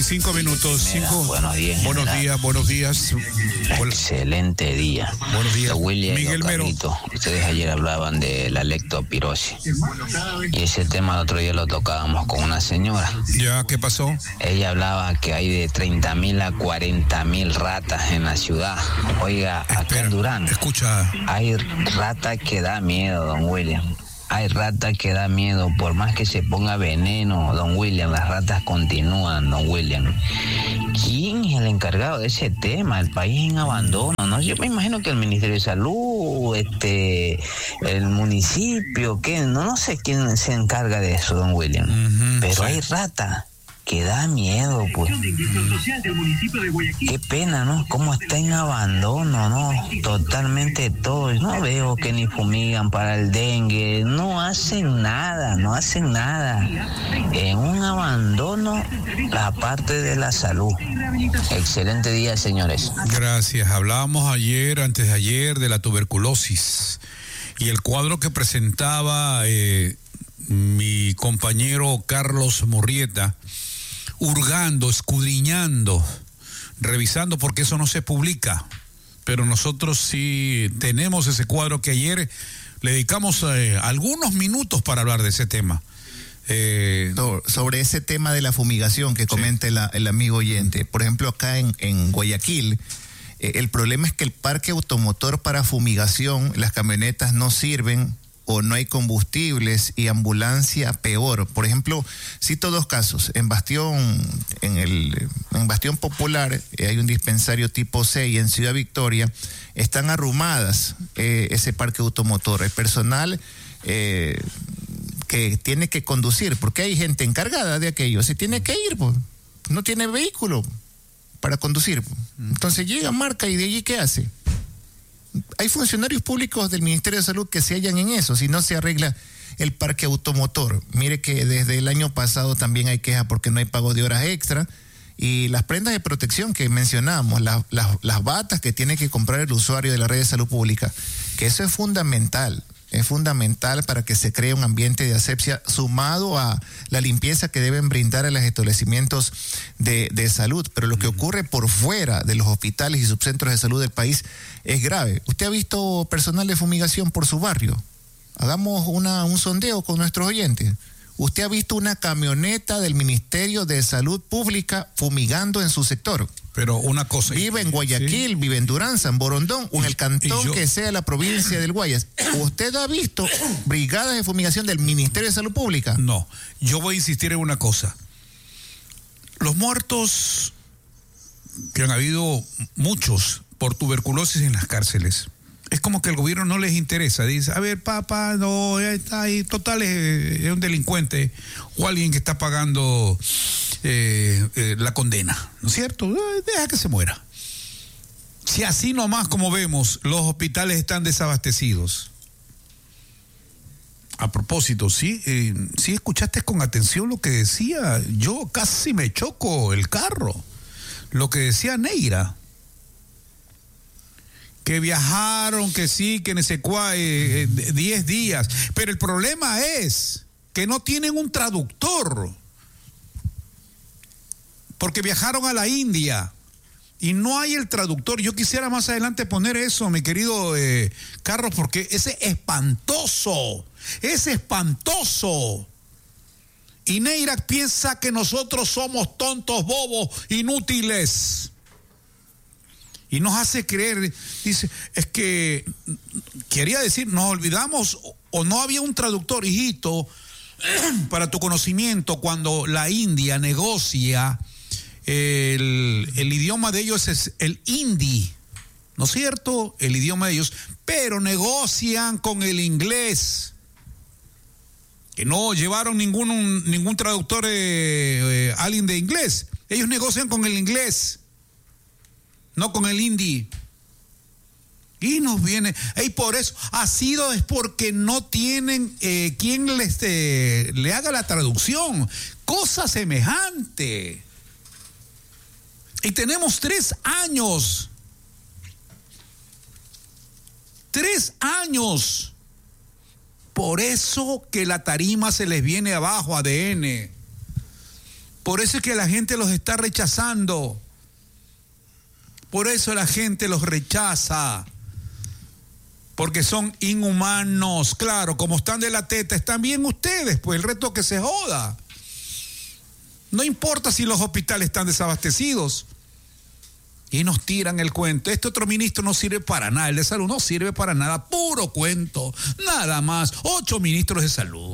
5 minutos. Buenos días. Excelente día. Buenos días. William Miguel Mero. Ustedes ayer hablaban de la leptospirosis. Y ese tema el otro día lo tocábamos con una señora. ¿Ya qué pasó? Ella hablaba que hay de 30.000 a 40.000 ratas en la ciudad. Oiga, acá en Durán. Escucha. Hay rata que da miedo, don William. Hay rata que da miedo, por más que se ponga veneno, don William, las ratas continúan, don William. ¿Quién es el encargado de ese tema? El país en abandono, ¿no? Yo me imagino que el Ministerio de Salud, el municipio, no sé quién se encarga de eso, don William. Pero sí. Hay rata que da miedo, pues. Qué pena, ¿no? Cómo está en abandono, ¿no? Totalmente todo. No veo que ni fumigan para el dengue. No hacen nada. En un abandono la parte de la salud. Excelente día, señores. Gracias. Hablábamos antes de ayer, de la tuberculosis. Y el cuadro que presentaba mi compañero Carlos Murrieta, hurgando, escudriñando, revisando, porque eso no se publica. Pero nosotros sí tenemos ese cuadro que ayer le dedicamos algunos minutos para hablar de ese tema. Sobre ese tema de la fumigación que comenta el amigo oyente. Por ejemplo, acá en Guayaquil, el problema es que el parque automotor para fumigación, las camionetas no sirven, o no hay combustibles, y ambulancia peor. Por ejemplo, cito dos casos. En Bastión Popular hay un dispensario tipo C, y en Ciudad Victoria están arrumadas ese parque automotor. El personal que tiene que conducir, porque hay gente encargada de aquello, se tiene que ir, pues. No tiene vehículo para conducir. Entonces llega, marca, y de allí ¿qué hace? Hay funcionarios públicos del Ministerio de Salud que se hallan en eso, si no se arregla el parque automotor. Mire que desde el año pasado también hay queja porque no hay pago de horas extra, y las prendas de protección que mencionábamos, las batas que tiene que comprar el usuario de la red de salud pública, que eso es fundamental para que se cree un ambiente de asepsia, sumado a la limpieza que deben brindar a los establecimientos de salud. Pero lo que ocurre por fuera de los hospitales y subcentros de salud del país es grave. ¿Usted ha visto personal de fumigación por su barrio? Hagamos un sondeo con nuestros oyentes. ¿Usted ha visto una camioneta del Ministerio de Salud Pública fumigando en su sector? Pero una cosa... Vive en Guayaquil, vive en Durán, San Borondón, o en el cantón que sea la provincia del Guayas. ¿Usted ha visto brigadas de fumigación del Ministerio de Salud Pública? No, yo voy a insistir en una cosa. Los muertos, que han habido muchos por tuberculosis en las cárceles, es como que al gobierno no les interesa. Dice, a ver, papá, no, ya está ahí, total es un delincuente o alguien que está pagando la condena, ¿no es cierto? Deja que se muera. Si así nomás como vemos, los hospitales están desabastecidos. A propósito, sí escuchaste con atención lo que decía, yo casi me choco el carro, lo que decía Neira. Que viajaron, que sí, que en ese 10 días. Pero el problema es que no tienen un traductor. Porque viajaron a la India y no hay el traductor. Yo quisiera más adelante poner eso, mi querido Carlos, porque es espantoso. Y Neira piensa que nosotros somos tontos, bobos, inútiles. Y nos hace creer, dice, es que quería decir, nos olvidamos o no había un traductor, hijito, para tu conocimiento, cuando la India negocia, el idioma de ellos es el hindi, ¿no es cierto? El idioma de ellos, pero negocian con el inglés, que no llevaron ningún traductor, alguien de inglés, ellos negocian con el inglés, no con el hindi. Y nos viene, y por eso es porque no tienen quien le haga la traducción, cosa semejante. Y tenemos 3 años. 3 años. Por eso que la tarima se les viene abajo, ADN. Por eso es que la gente los está rechazando. Por eso la gente los rechaza. Porque son inhumanos. Claro, como están de la teta, están bien ustedes, pues el resto que se joda. No importa si los hospitales están desabastecidos. Y nos tiran el cuento. Este otro ministro no sirve para nada. El de salud no sirve para nada. Puro cuento. Nada más. 8 ministros de salud.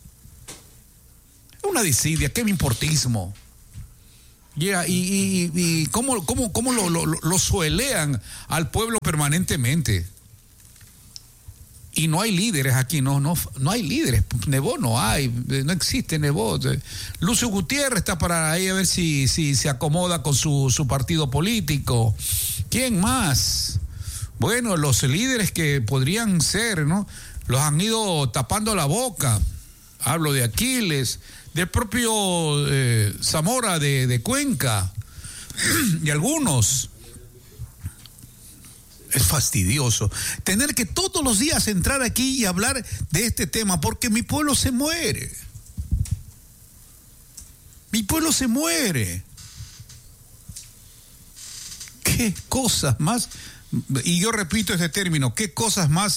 Una disidia. Qué importismo. Yeah, y cómo lo suelean al pueblo permanentemente. Y no hay líderes aquí. No hay líderes. Nebot no hay. No existe Nebot. Lucio Gutiérrez está para ahí a ver si se acomoda con su partido político. ¿Quién más? Bueno, los líderes que podrían ser, ¿no? Los han ido tapando la boca. Hablo de Aquiles, del propio Zamora de Cuenca y algunos. Es fastidioso tener que todos los días entrar aquí y hablar de este tema, porque mi pueblo se muere. Mi pueblo se muere. ¿Qué cosas más? Y yo repito este término, ¿qué cosas más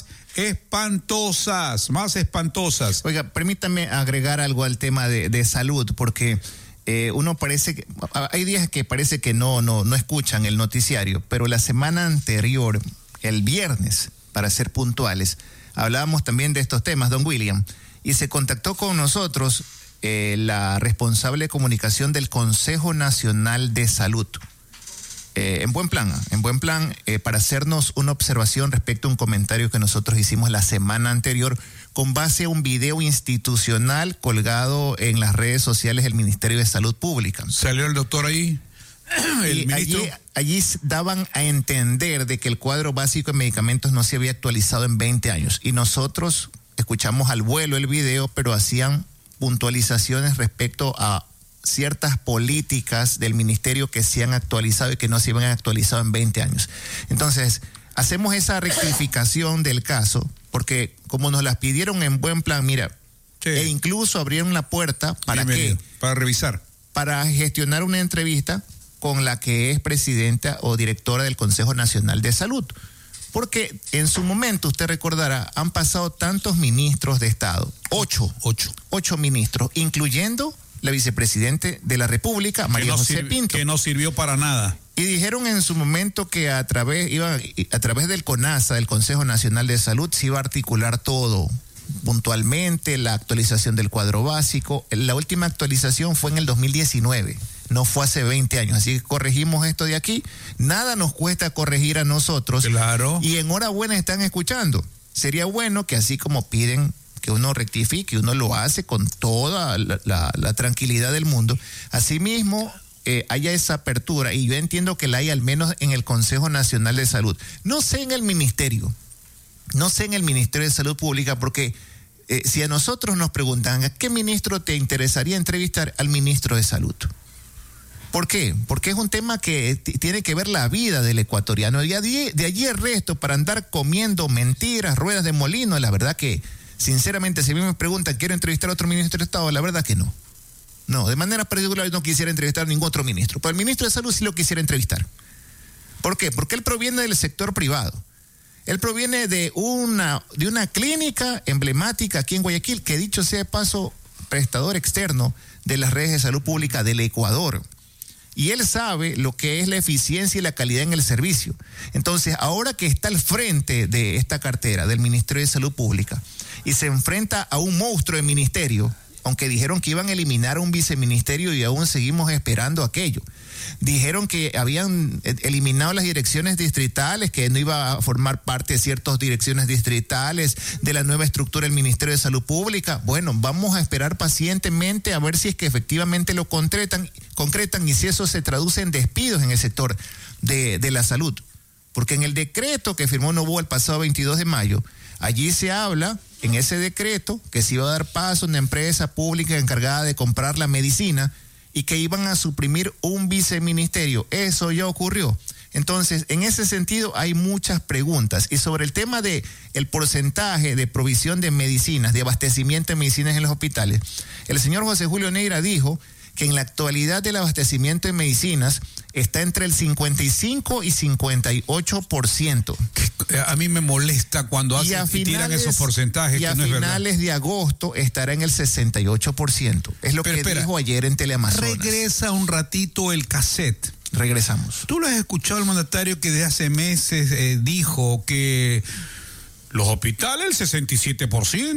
espantosas? Más espantosas. Oiga, permítame agregar algo al tema de salud, porque uno parece que hay días que parece que no escuchan el noticiario, pero la semana anterior, el viernes, para ser puntuales, hablábamos también de estos temas, don William, y se contactó con nosotros la responsable de comunicación del Consejo Nacional de Salud, en buen plan, para hacernos una observación respecto a un comentario que nosotros hicimos la semana anterior con base a un video institucional colgado en las redes sociales del Ministerio de Salud Pública. ¿Salió el doctor ahí? ¿El ministro? Allí daban a entender de que el cuadro básico de medicamentos no se había actualizado en 20 años. Y nosotros escuchamos al vuelo el video, pero hacían puntualizaciones respecto a ciertas políticas del ministerio que se han actualizado y que no se habían actualizado en 20 años. Entonces, hacemos esa rectificación del caso, porque como nos las pidieron en buen plan, mira, sí. E incluso abrieron la puerta para ¿qué? Para revisar. Para gestionar una entrevista con la que es presidenta o directora del Consejo Nacional de Salud. Porque en su momento, usted recordará, han pasado tantos ministros de Estado, 8 ministros, incluyendo la vicepresidente de la República, María José Pinto. Que no sirvió para nada. Y dijeron en su momento que a través del CONASA, del Consejo Nacional de Salud, se iba a articular todo, puntualmente, la actualización del cuadro básico. La última actualización fue en el 2019, no fue hace 20 años. Así que corregimos esto de aquí. Nada nos cuesta corregir a nosotros. Claro. Y enhorabuena, están escuchando. Sería bueno que así como piden que uno rectifique, uno lo hace con toda la tranquilidad del mundo. Asimismo, haya esa apertura, y yo entiendo que la hay al menos en el Consejo Nacional de Salud. No sé en el Ministerio de Salud Pública, porque si a nosotros nos preguntan, ¿a qué ministro te interesaría entrevistar? Al ministro de Salud. ¿Por qué? Porque es un tema que tiene que ver la vida del ecuatoriano. De allí el resto, para andar comiendo mentiras, ruedas de molino, la verdad que, sinceramente, si a mí me preguntan, ¿quiero entrevistar a otro ministro de Estado? La verdad que no. No, de manera particular no quisiera entrevistar a ningún otro ministro. Pero el ministro de Salud sí lo quisiera entrevistar. ¿Por qué? Porque él proviene del sector privado. Él proviene de una clínica emblemática aquí en Guayaquil, que dicho sea de paso, prestador externo de las redes de salud pública del Ecuador. Y él sabe lo que es la eficiencia y la calidad en el servicio. Entonces, ahora que está al frente de esta cartera del Ministerio de Salud Pública y se enfrenta a un monstruo de ministerio, aunque dijeron que iban a eliminar un viceministerio y aún seguimos esperando aquello. Dijeron que habían eliminado las direcciones distritales, que no iba a formar parte de ciertas direcciones distritales de la nueva estructura del Ministerio de Salud Pública. Bueno, vamos a esperar pacientemente a ver si es que efectivamente lo concretan y si eso se traduce en despidos en el sector de la salud. Porque en el decreto que firmó Noboa el pasado 22 de mayo, allí se habla en ese decreto que se iba a dar paso a una empresa pública encargada de comprar la medicina y que iban a suprimir un viceministerio. Eso ya ocurrió. Entonces, en ese sentido hay muchas preguntas. Y sobre el tema de el porcentaje de provisión de medicinas, de abastecimiento de medicinas en los hospitales, el señor José Julio Neira dijo que en la actualidad el abastecimiento de medicinas está entre el 55 y 58%. A mí me molesta cuando tiran esos porcentajes. Y a finales de agosto estará en el 68%. Es lo que dijo ayer en Teleamazonas. Regresa un ratito el cassette. Regresamos. Tú lo has escuchado al mandatario que de hace meses dijo que los hospitales, el 67%,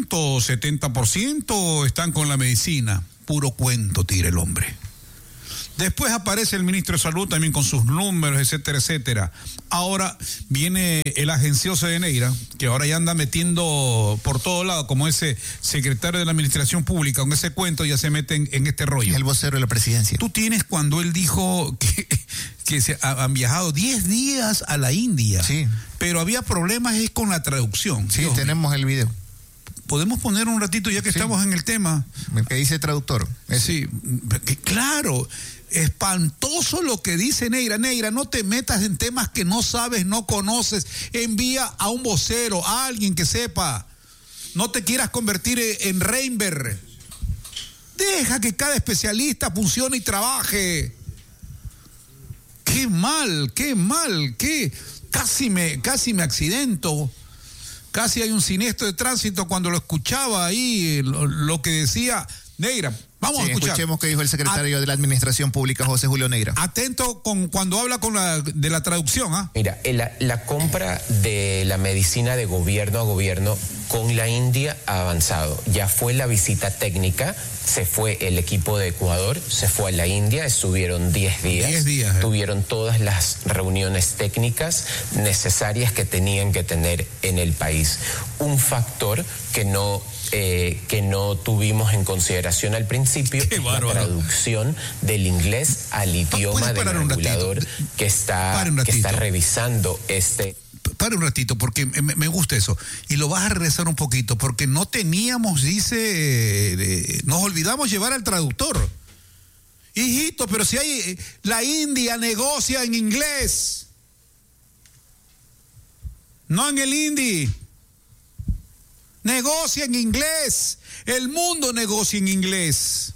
70% están con la medicina. Puro cuento tira el hombre. Después aparece el ministro de Salud también con sus números, etcétera, etcétera. Ahora viene el agencioso de Neira, que ahora ya anda metiendo por todo lado, como ese secretario de la Administración Pública, con ese cuento ya se meten en este rollo. El vocero de la presidencia. Tú tienes cuando él dijo que se han viajado 10 días a la India. Sí. Pero había problemas con la traducción. Sí, tenemos el video. ¿Podemos poner un ratito ya que estamos en el tema? El que dice traductor. Sí, claro. Espantoso lo que dice Neira. Neira, no te metas en temas que no sabes, no conoces. Envía a un vocero, a alguien que sepa. No te quieras convertir en Reinberg. Deja que cada especialista funcione y trabaje. Qué mal. Casi me accidento. Casi hay un siniestro de tránsito cuando lo escuchaba ahí, lo que decía Neira. Vamos a escuchar. Escuchemos qué dijo el secretario de la Administración Pública, José Julio Neira. Atento cuando habla de la traducción. Mira, la compra de la medicina de gobierno a gobierno con la India ha avanzado. Ya fue la visita técnica, se fue el equipo de Ecuador, se fue a la India, estuvieron 10 días. 10 días. Tuvieron todas las reuniones técnicas necesarias que tenían que tener en el país. Un factor que no tuvimos en consideración al principio es la traducción del inglés al idioma del regulador que está revisando este... Para un ratito, porque me gusta eso. Y lo vas a regresar un poquito, porque no teníamos, nos olvidamos llevar al traductor. Hijito, pero si hay... La India negocia en inglés. No en el hindi. Negocia en inglés. El mundo negocia en inglés.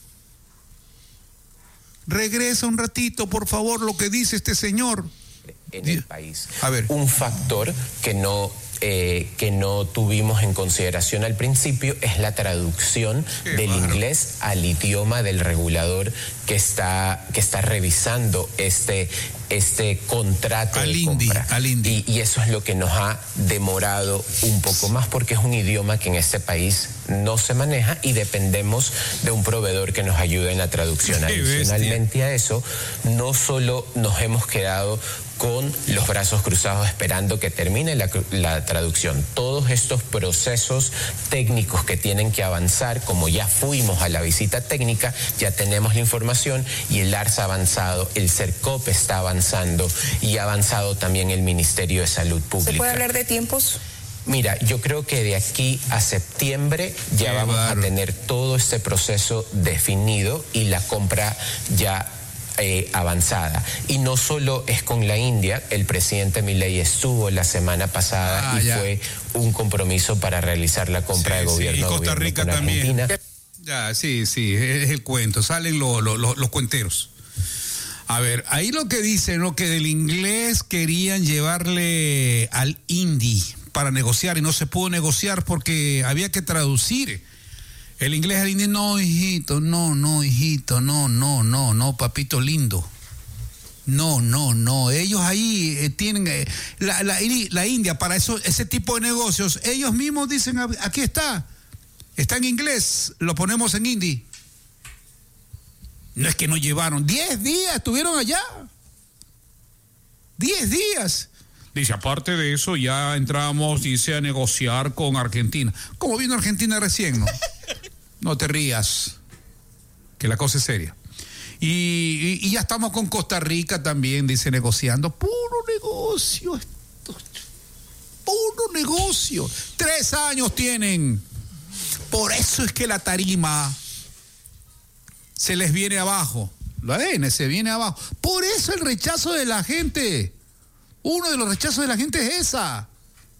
Regresa un ratito, por favor, lo que dice este señor. En el país. A ver. Un factor que no tuvimos en consideración al principio es la traducción del inglés al idioma del regulador que está revisando este contrato de compra. Y eso es lo que nos ha demorado un poco más, porque es un idioma que en este país no se maneja y dependemos de un proveedor que nos ayude en la traducción. Adicionalmente a eso, no solo nos hemos quedado con los brazos cruzados esperando que termine la traducción. Todos estos procesos técnicos que tienen que avanzar, como ya fuimos a la visita técnica, ya tenemos la información y el ARS ha avanzado, el CERCOP está avanzando y ha avanzado también el Ministerio de Salud Pública. ¿Se puede hablar de tiempos? Mira, yo creo que de aquí a septiembre ya vamos a tener todo este proceso definido y la compra ya avanzada. Y no solo es con la India, el presidente Milei estuvo la semana pasada fue un compromiso para realizar la compra de gobierno. Y Costa Rica con también. Argentina. Ya, sí, es el cuento, salen los cuenteros. A ver, ahí lo que dicen, ¿no? Que del inglés querían llevarle al hindi para negociar y no se pudo negociar porque había que traducir el inglés al hindi. No, hijito, hijito, no, papito lindo. No. Ellos ahí tienen la India para ese tipo de negocios. Ellos mismos dicen, aquí está en inglés, lo ponemos en hindi. No es que no llevaron, 10 días estuvieron allá. 10 días. Dice, aparte de eso, ya entramos, dice, a negociar con Argentina. ¿Cómo vino Argentina recién, no? No te rías, que la cosa es seria. Y ya estamos con Costa Rica también, dice, negociando. Puro negocio. Puro negocio. 3 años tienen. Por eso es que la tarima se les viene abajo. La ADN se viene abajo. Por eso el rechazo de la gente. Uno de los rechazos de la gente es esa.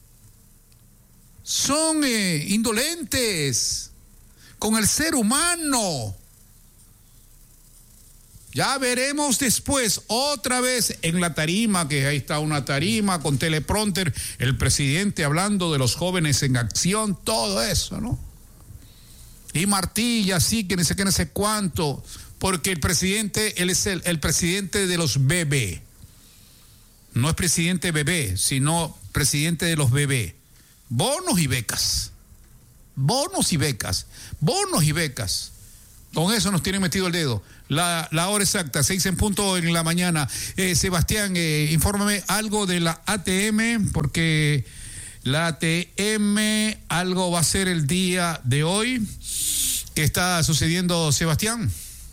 Son indolentes con el ser humano. Ya veremos después, otra vez en la tarima, que ahí está una tarima con teleprompter, el presidente hablando de los jóvenes en acción, todo eso, ¿no? Y martilla, sí, que no sé qué, no sé cuánto, porque el presidente, él es el presidente de los bebés. No es presidente bebé, sino presidente de los bebés. Bonos y becas. Bonos y becas. Bonos y becas. Con eso nos tienen metido el dedo. La hora exacta, 6:00 en la mañana. Sebastián, infórmame algo de la ATM, porque la ATM algo va a ser el día de hoy. ¿Qué está sucediendo, Sebastián?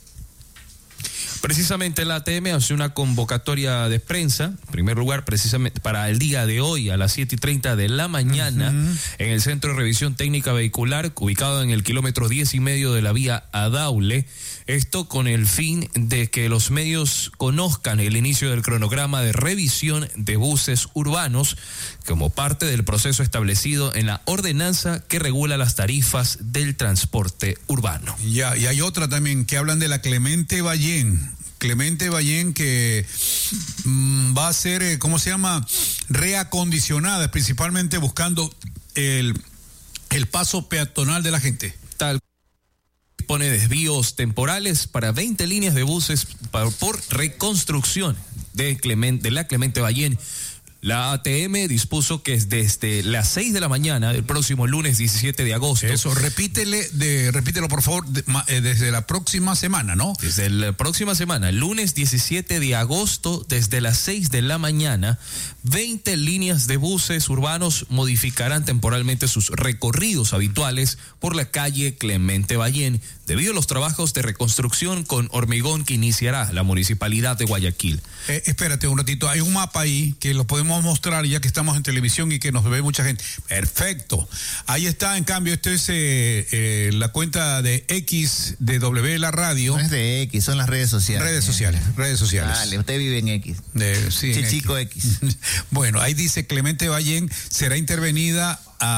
Precisamente la ATM hace una convocatoria de prensa, en primer lugar, precisamente para el día de hoy a las 7:30 de la mañana, en el Centro de Revisión Técnica Vehicular, ubicado en el kilómetro 10,5 de la vía Adaule. Esto con el fin de que los medios conozcan el inicio del cronograma de revisión de buses urbanos como parte del proceso establecido en la ordenanza que regula las tarifas del transporte urbano. Ya, y hay otra también que hablan de la Clemente Ballén. Clemente Ballén, que va a ser, ¿cómo se llama? Reacondicionada, principalmente buscando el paso peatonal de la gente. Tal pone desvíos temporales para 20 líneas de buses por reconstrucción de la Clemente Ballén. La ATM dispuso que desde las 6 de la mañana del próximo lunes 17 de agosto. Eso, repítelo por favor, desde la próxima semana, ¿no? Desde la próxima semana, el lunes 17 de agosto, desde las 6 de la mañana, 20 líneas de buses urbanos modificarán temporalmente sus recorridos habituales por la calle Clemente Ballén, debido a los trabajos de reconstrucción con hormigón que iniciará la Municipalidad de Guayaquil. Espérate un ratito, hay un mapa ahí que lo podemos mostrar ya que estamos en televisión y que nos ve mucha gente. Perfecto. Ahí está, en cambio, esto es la cuenta de X de W La Radio. No es de X, son las redes sociales. Redes sociales. Dale, usted vive en X. Sí, en chico X. Bueno, ahí dice Clemente Ballén será intervenida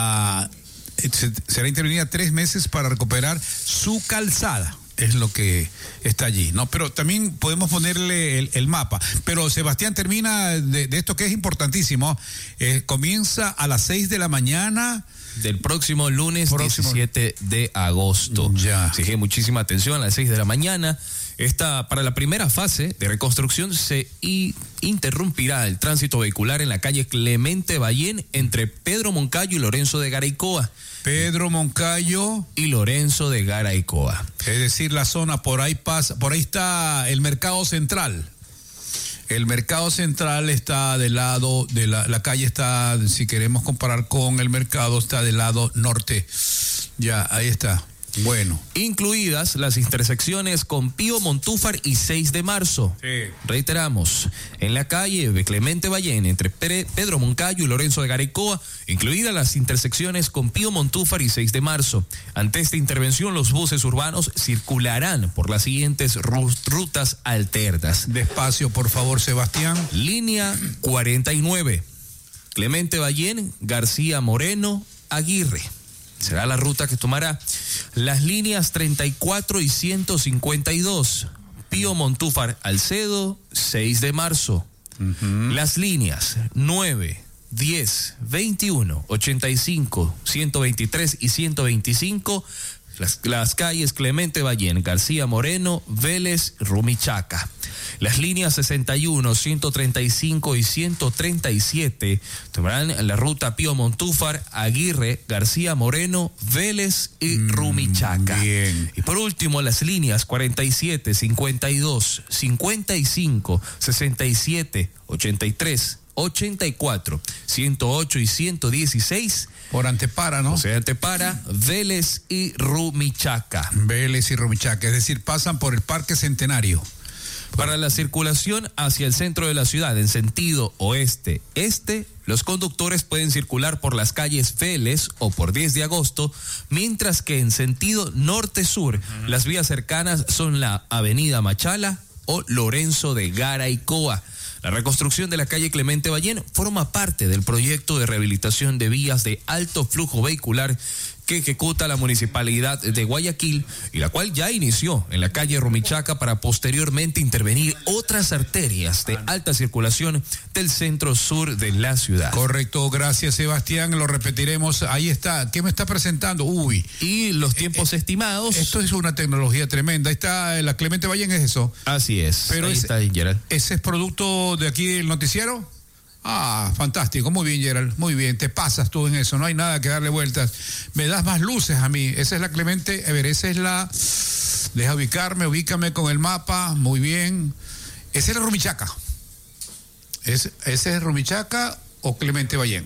3 meses para recuperar su calzada. Es lo que está allí, ¿no? Pero también podemos ponerle el mapa. Pero Sebastián, termina de esto que es importantísimo. Comienza a las 6 de la mañana. Del próximo lunes 17 de agosto. Ya. Así que muchísima atención, a las 6 de la mañana. Para la primera fase de reconstrucción se interrumpirá el tránsito vehicular en la calle Clemente Ballén entre Pedro Moncayo y Lorenzo de Garaycoa. Pedro Moncayo y Lorenzo de Garaycoa. Es decir, la zona por ahí pasa, por ahí está el Mercado Central. El Mercado Central está del lado de la calle, está, si queremos comparar con el mercado, está del lado norte. Ya, ahí está. Bueno. Incluidas las intersecciones con Pío Montúfar y 6 de marzo. Sí. Reiteramos, en la calle de Clemente Ballén, entre Pedro Moncayo y Lorenzo de Garaycoa, incluidas las intersecciones con Pío Montúfar y 6 de marzo. Ante esta intervención, los buses urbanos circularán por las siguientes rutas alternas. Despacio, por favor, Sebastián. Línea 49, Clemente Ballén, García Moreno, Aguirre. Será la ruta que tomará. Las líneas 34 y 152, Pío Montúfar, Alcedo, 6 de marzo. Las líneas 9, 10, 21, 85, 123 y 125, las calles Clemente Ballén, García Moreno, Vélez, Rumichaca. Las líneas 61, 135 y 137 tomarán la ruta Pío Montúfar, Aguirre, García Moreno, Vélez y Rumichaca. Bien. Y por último, las líneas 47, 52, 55, 67, 83, 84, 108 y 116. Por Antepara, ¿no? O sea, Antepara, Vélez y Rumichaca. Vélez y Rumichaca, es decir, pasan por el Parque Centenario. Para la circulación hacia el centro de la ciudad en sentido oeste-este, los conductores pueden circular por las calles Vélez o por 10 de agosto, mientras que en sentido norte-sur, las vías cercanas son la avenida Machala o Lorenzo de Garaycoa. La reconstrucción de la calle Clemente Ballén forma parte del proyecto de rehabilitación de vías de alto flujo vehicular que ejecuta la municipalidad de Guayaquil y la cual ya inició en la calle Rumichaca para posteriormente intervenir otras arterias de alta circulación del centro sur de la ciudad. Correcto, gracias Sebastián, lo repetiremos. Ahí está, ¿qué me está presentando? Uy. Y los tiempos estimados. Esto es una tecnología tremenda. Ahí está la Clemente Ballén, ¿es eso? Así es. Pero ahí está Gerald. ¿Ese es producto de aquí del noticiero? Ah, fantástico, muy bien Gerald, muy bien, te pasas tú en eso, no hay nada que darle vueltas, me das más luces a mí, esa es la Clemente, a ver, esa es la, deja ubícame con el mapa, muy bien, esa es la Rumichaca, ¿ese es Rumichaca o Clemente Ballén?